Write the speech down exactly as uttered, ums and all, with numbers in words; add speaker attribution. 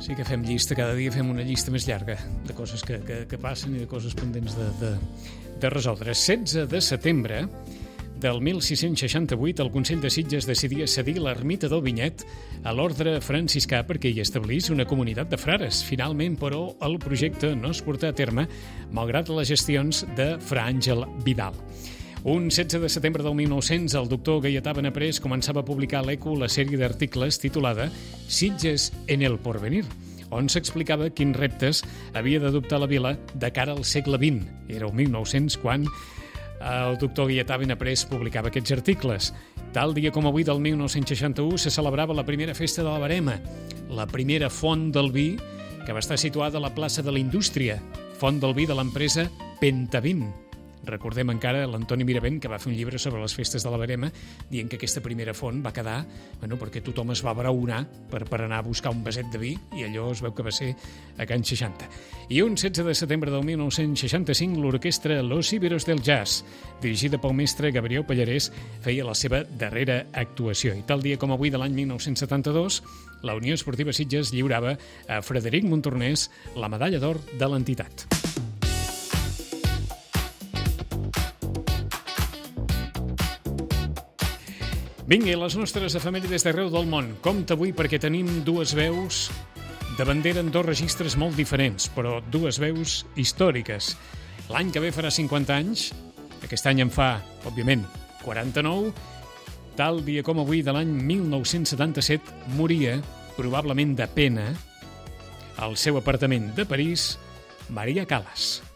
Speaker 1: Sí que fem llista, cada dia fem una llista més llarga de coses que, que, que passen i de coses pendents de, de, de resoldre. setze de setembre del mil sis-cents seixanta-vuit, el Consell de Sitges decidia cedir l'ermita del Vinyet a l'ordre franciscà perquè hi establís una comunitat de frares. Finalment, però, el projecte no es portà a terme, malgrat les gestions de Fra Àngel Vidal. Un setze de setembre del mil nou-cents, el doctor Gaietà Benaprés començava a publicar a l'Eco la sèrie d'articles titulada Sitges en el porvenir, on s'explicava quins reptes havia d'adoptar la vila de cara al segle vint. Era el mil nou-cents quan el doctor Gaietà Benaprés publicava aquests articles. Tal dia com avui del mil nou-cents seixanta-u se celebrava la primera festa de la Verema, la primera font del vi que va estar situada a la plaça de la Indústria, font del vi de l'empresa Pentavin. Recordem encara l'Antoni Miravent, que va fer un llibre sobre les festes de la Verema, dient que aquesta primera font va quedar, bueno, perquè tothom es va braonar per, per anar a buscar un vaset de vi, i allò es veu que va ser a Can seixanta. I un setze de setembre del mil nou-cents seixanta-cinc, l'orquestra Los Iberos del Jazz, dirigida pel mestre Gabriel Pallarès, feia la seva darrera actuació. I tal dia com avui de l'any mil nou-cents setanta-dos, la Unió Esportiva Sitges lliurava a Frederic Montornès la medalla d'or de l'entitat. Vinga, i les nostres efemèrides d'arreu del món. Compte avui perquè tenim dues veus de bandera en dos registres molt diferents, però dues veus històriques. L'any que ve farà cinquanta anys, aquest any en fa, òbviament, quaranta-nou, tal dia com avui de l'any mil nou-cents setanta-set moria, probablement de pena, al seu apartament de París, Maria Callas.